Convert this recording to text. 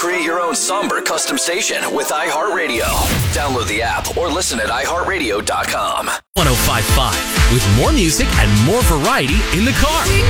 Create your own somber custom station with iHeartRadio. Download the app or listen at iHeartRadio.com. 105.5 with more music and more variety in the car.